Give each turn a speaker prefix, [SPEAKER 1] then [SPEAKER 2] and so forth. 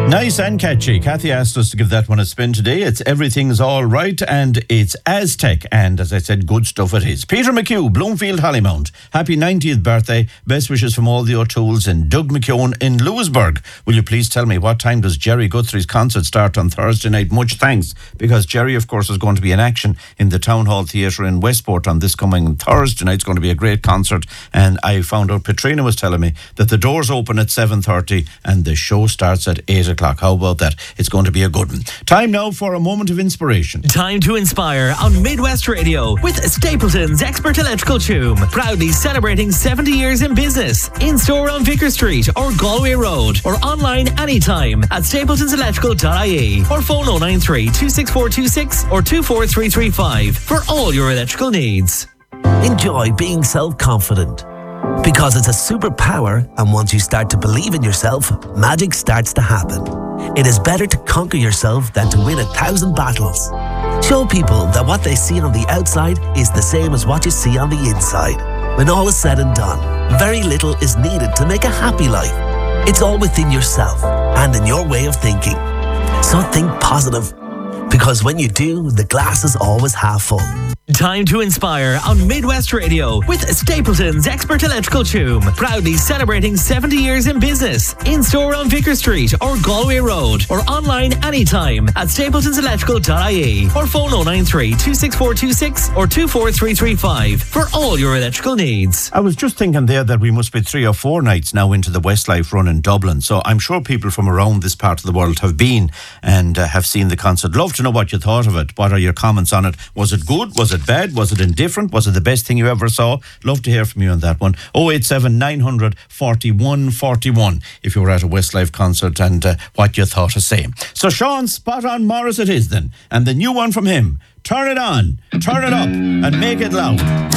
[SPEAKER 1] Nice and catchy. Kathy asked us to give that one a spin today. It's Everything's All Right and it's Aztec. And as I said, good stuff it is. Peter McHugh, Bloomfield Hollymount. Happy 90th birthday. Best wishes from all the O'Tooles and Doug McKeown in Lewisburg. Will you please tell me what time does Jerry Guthrie's concert start on Thursday night? Much thanks. Because Jerry, of course, is going to be in action in the Town Hall Theatre in Westport on this coming Thursday night. It's going to be a great concert. And I found out, Petrina was telling me that the doors open at 7:30 and the show starts at 8 o'clock. How about that? It's going to be a good one. Time now for a moment of inspiration.
[SPEAKER 2] Time to inspire on Midwest Radio with Stapleton's Expert Electrical Tume. Proudly celebrating 70 years in business. In store on Vicar Street or Galway Road, or online anytime at stapletonselectrical.ie or phone 093 26426 or 24335 for all your electrical needs.
[SPEAKER 3] Enjoy being self-confident. Because it's a superpower, and once you start to believe in yourself, magic starts to happen. It is better to conquer yourself than to win 1,000 battles. Show people that what they see on the outside is the same as what you see on the inside. When all is said and done, very little is needed to make a happy life. It's all within yourself and in your way of thinking. So think positive. Because when you do, the glass is always half full.
[SPEAKER 2] Time to inspire on Midwest Radio with Stapleton's Expert Electrical Tume. Proudly celebrating 70 years in business. In store on Vicar Street or Galway Road, or online anytime at stapletonselectrical.ie or phone 093 26426 or 24335 for all your electrical needs.
[SPEAKER 1] I was just thinking there that we must be 3 or 4 nights now into the Westlife run in Dublin. So I'm sure people from around this part of the world have been and have seen the concert. Love to know what you thought of it. What are your comments on it? Was it good? Was it bad? Was it indifferent? Was it the best thing you ever saw? Love to hear from you on that one. 087 900 41 41 if you were at a Westlife concert and what you thought of same. So Sean, spot on Morris it is then. And the new one from him, turn it on, turn it up and make it loud.